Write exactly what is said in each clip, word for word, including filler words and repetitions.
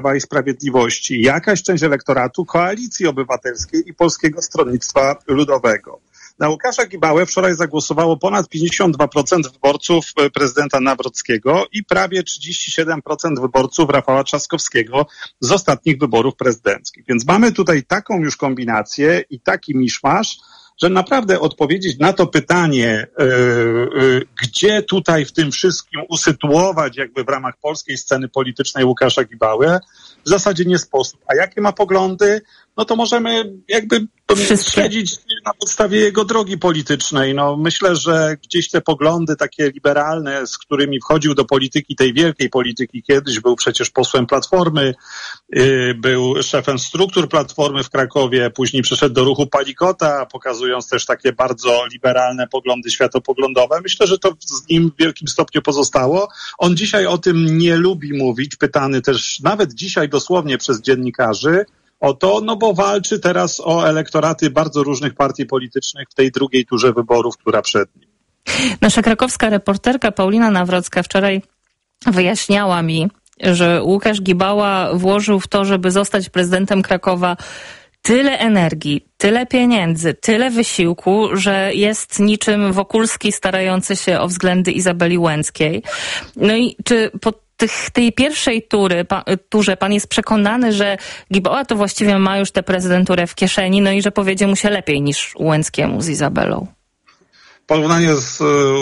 Prawa i Sprawiedliwości jakaś część elektoratu Koalicji Obywatelskiej i Polskiego Stronnictwa Ludowego. Na Łukasza Gibałę wczoraj zagłosowało ponad pięćdziesiąt dwa procent wyborców prezydenta Nawrockiego i prawie trzydzieści siedem procent wyborców Rafała Trzaskowskiego z ostatnich wyborów prezydenckich. Więc mamy tutaj taką już kombinację i taki miszmasz, że naprawdę odpowiedzieć na to pytanie, yy, yy, gdzie tutaj w tym wszystkim usytuować jakby w ramach polskiej sceny politycznej Łukasza Gibałę, w zasadzie nie sposób. A jakie ma poglądy? No to możemy jakby śledzić na podstawie jego drogi politycznej. No myślę, że gdzieś te poglądy takie liberalne, z którymi wchodził do polityki, tej wielkiej polityki kiedyś, był przecież posłem Platformy, yy, był szefem struktur Platformy w Krakowie, później przeszedł do ruchu Palikota, pokazując też takie bardzo liberalne poglądy światopoglądowe. Myślę, że to z nim w wielkim stopniu pozostało. On dzisiaj o tym nie lubi mówić, pytany też nawet dzisiaj dosłownie przez dziennikarzy o to, no bo walczy teraz o elektoraty bardzo różnych partii politycznych w tej drugiej turze wyborów, która przed nim. Nasza krakowska reporterka Paulina Nawrocka wczoraj wyjaśniała mi, że Łukasz Gibała włożył w to, żeby zostać prezydentem Krakowa, tyle energii, tyle pieniędzy, tyle wysiłku, że jest niczym Wokulski starający się o względy Izabeli Łęckiej. No i czy po tych, tej pierwszej tury, pa, turze pan jest przekonany, że Gibała to właściwie ma już tę prezydenturę w kieszeni, no i że powiedzie mu się lepiej niż Łęckiemu z Izabelą? Porównanie z,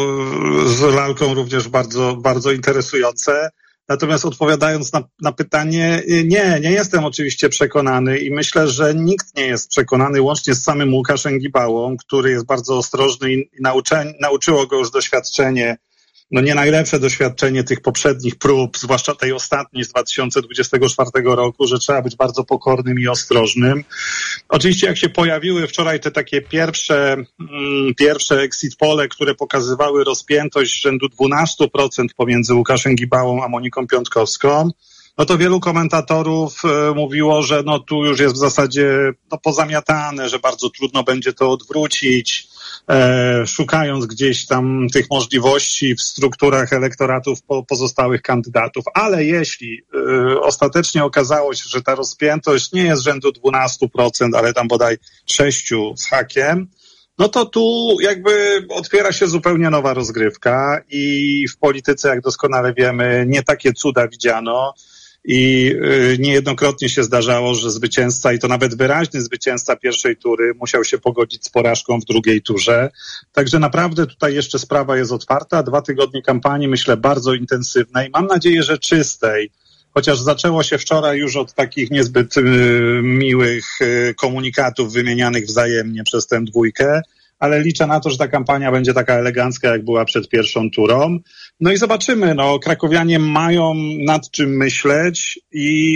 z lalką również bardzo, bardzo interesujące. Natomiast odpowiadając na, na pytanie, nie, nie jestem oczywiście przekonany i myślę, że nikt nie jest przekonany, łącznie z samym Łukaszem Gibałą, który jest bardzo ostrożny i nauczę, nauczyło go już doświadczenie, no nie najlepsze doświadczenie tych poprzednich prób, zwłaszcza tej ostatniej z dwa tysiące dwudziestego czwartego roku, że trzeba być bardzo pokornym i ostrożnym. Oczywiście jak się pojawiły wczoraj te takie pierwsze, mm, pierwsze exit pole, które pokazywały rozpiętość rzędu dwanaście procent pomiędzy Łukaszem Gibałą a Moniką Piątkowską, no to wielu komentatorów e, mówiło, że no tu już jest w zasadzie no, pozamiatane, że bardzo trudno będzie to odwrócić, e, szukając gdzieś tam tych możliwości w strukturach elektoratów po, pozostałych kandydatów. Ale jeśli e, ostatecznie okazało się, że ta rozpiętość nie jest rzędu dwanaście procent, ale tam bodaj sześć z hakiem, no to tu jakby otwiera się zupełnie nowa rozgrywka i w polityce, jak doskonale wiemy, nie takie cuda widziano. I niejednokrotnie się zdarzało, że zwycięzca, i to nawet wyraźny zwycięzca pierwszej tury, musiał się pogodzić z porażką w drugiej turze. Także naprawdę tutaj jeszcze sprawa jest otwarta. Dwa tygodnie kampanii, myślę, bardzo intensywnej. Mam nadzieję, że czystej. Chociaż zaczęło się wczoraj już od takich niezbyt y, miłych y, komunikatów wymienianych wzajemnie przez tę dwójkę. Ale liczę na to, że ta kampania będzie taka elegancka, jak była przed pierwszą turą. No i zobaczymy, no krakowianie mają nad czym myśleć i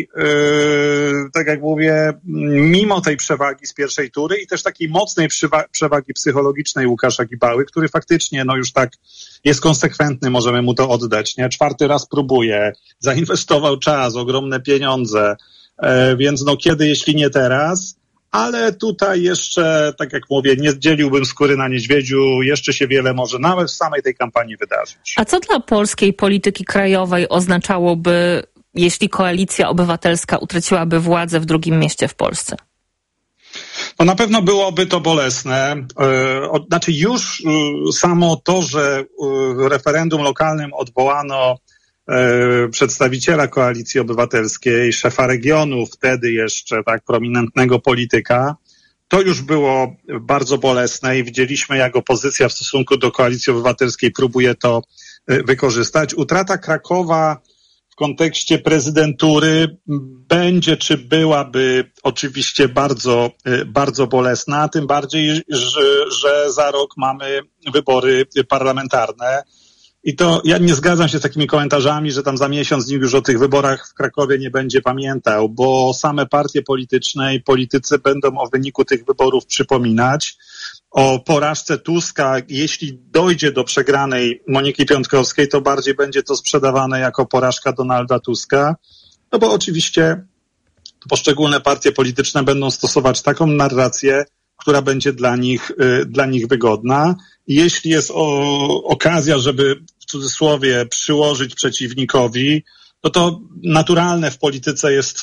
yy, tak jak mówię, mimo tej przewagi z pierwszej tury i też takiej mocnej przywa- przewagi psychologicznej Łukasza Gibały, który faktycznie no już tak jest konsekwentny, możemy mu to oddać, nie? Czwarty raz próbuje, zainwestował czas, ogromne pieniądze, yy, więc no kiedy, jeśli nie teraz. Ale tutaj jeszcze, tak jak mówię, nie zdzieliłbym skóry na niedźwiedziu, jeszcze się wiele może nawet w samej tej kampanii wydarzyć. A co dla polskiej polityki krajowej oznaczałoby, jeśli Koalicja Obywatelska utraciłaby władzę w drugim mieście w Polsce? No na pewno byłoby to bolesne. Znaczy już samo to, że w referendum lokalnym odwołano przedstawiciela Koalicji Obywatelskiej, szefa regionu, wtedy jeszcze tak prominentnego polityka, to już było bardzo bolesne i widzieliśmy, jak opozycja w stosunku do Koalicji Obywatelskiej próbuje to wykorzystać. Utrata Krakowa w kontekście prezydentury będzie, czy byłaby oczywiście bardzo, bardzo bolesna, tym bardziej, że, że za rok mamy wybory parlamentarne. I to ja nie zgadzam się z takimi komentarzami, że tam za miesiąc nikt już o tych wyborach w Krakowie nie będzie pamiętał, bo same partie polityczne i politycy będą o wyniku tych wyborów przypominać. O porażce Tuska, jeśli dojdzie do przegranej Moniki Piątkowskiej, to bardziej będzie to sprzedawane jako porażka Donalda Tuska, no bo oczywiście poszczególne partie polityczne będą stosować taką narrację, która będzie dla nich, y, dla nich wygodna. I jeśli jest o, okazja, żeby w cudzysłowie przyłożyć przeciwnikowi, no to naturalne w polityce jest